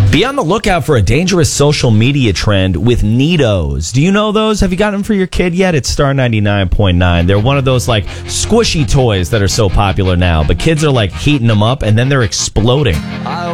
Be on the lookout for a dangerous social media trend with Neatos. Do you know those? Have you gotten them for your kid yet? It's Star 99.9. They're one of those like squishy toys that are so popular now, but kids are like heating them up and then they're exploding.